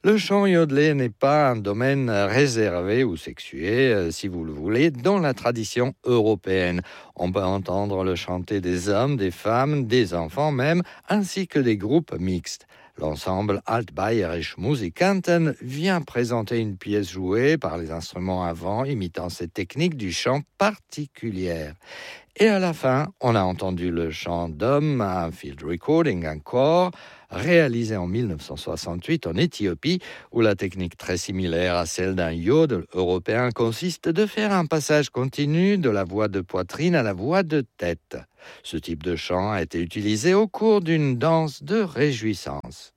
Le chant yodelé n'est pas un domaine réservé ou sexué, si vous le voulez, dans la tradition européenne. On peut entendre le chanter des hommes, des femmes, des enfants même, ainsi que des groupes mixtes. L'ensemble Altbayerische Musikanten vient présenter une pièce jouée par les instruments à vent imitant cette technique du chant particulière. Et à la fin, on a entendu le chant d'homme, un field recording, un chor, réalisé en 1968 en Éthiopie, où la technique très similaire à celle d'un yodel européen consiste de faire un passage continu de la voix de poitrine à la voix de tête. Ce type de chant a été utilisé au cours d'une danse de réjouissance.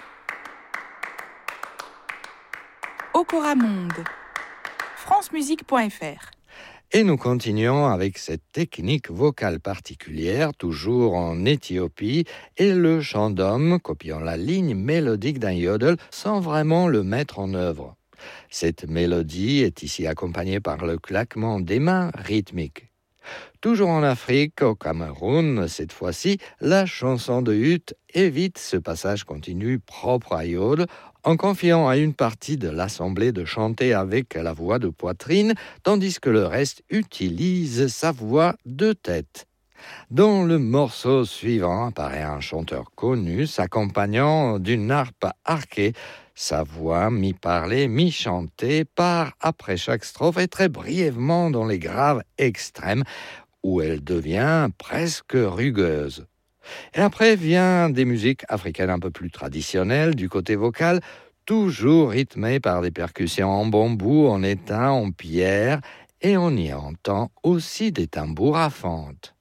Okora Monde, francemusique.fr. Et nous continuons avec cette technique vocale particulière, toujours en Éthiopie, et le chant d'homme, copiant la ligne mélodique d'un yodel sans vraiment le mettre en œuvre. Cette mélodie est ici accompagnée par le claquement des mains rythmique. Toujours en Afrique, au Cameroun, cette fois-ci, la chanson de Hutt évite ce passage continu propre à yodel en confiant à une partie de l'assemblée de chanter avec la voix de poitrine, tandis que le reste utilise sa voix de tête. Dans le morceau suivant apparaît un chanteur connu s'accompagnant d'une harpe arquée. Sa voix, mi-parlée, mi-chantée, part après chaque strophe et très brièvement dans les graves extrêmes, où elle devient presque rugueuse. Et après vient des musiques africaines un peu plus traditionnelles du côté vocal, toujours rythmées par des percussions en bambou, en étain, en pierre, et on y entend aussi des tambours à fente.